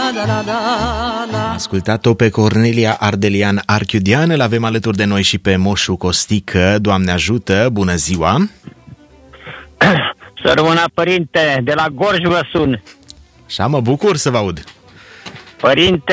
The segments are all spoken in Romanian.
Am ascultat-o pe Cornelia Ardelian Archiudian, îl avem alături de noi și pe Moșu Costică. Doamne ajută, bună ziua! Să rămână, părinte, de la Gorj vă sun. Așa, mă bucur să vă aud. Părinte,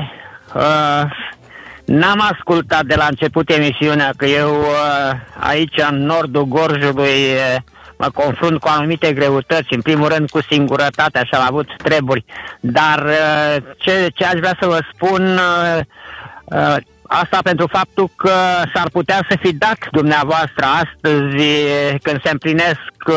n-am ascultat de la început emisiunea, că eu aici în nordul Gorjului mă confrunt cu anumite greutăți, în primul rând cu singurătatea și am avut treburi, dar ce aș vrea să vă spun, asta pentru faptul că s-ar putea să fi dat dumneavoastră astăzi, când se împlinesc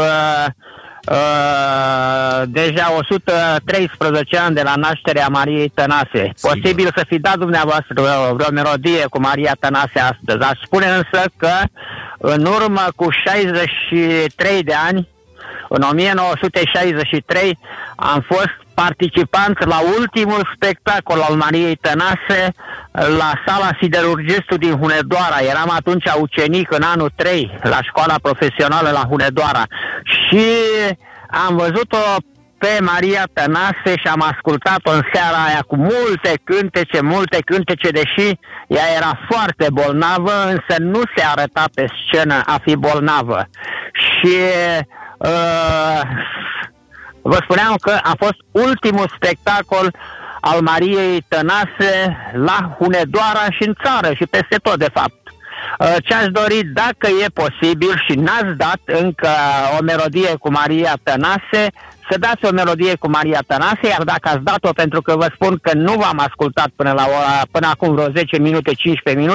deja 113 ani de la nașterea Mariei Tănase. Posibil să fi dat dumneavoastră vreo melodie cu Maria Tănase astăzi. Aș spune însă că în urmă cu 63 de ani, în 1963, am fost participant la ultimul spectacol al Mariei Tănase la sala Siderurgistul din Hunedoara. Eram atunci ucenic în anul 3 la școala profesională la Hunedoara și am văzut-o pe Maria Tănase și am ascultat-o în seara aia cu multe cântece, deși ea era foarte bolnavă, însă nu se arăta pe scenă a fi bolnavă. Și vă spuneam că a fost ultimul spectacol al Mariei Tănase la Hunedoara și în țară și peste tot, de fapt. Ce-aș dori, dacă e posibil și n-ați dat încă o melodie cu Maria Tănase, să dați o melodie cu Maria Tănase, iar dacă ați dat-o, pentru că vă spun că nu v-am ascultat până acum vreo 10 minute, 15 minute,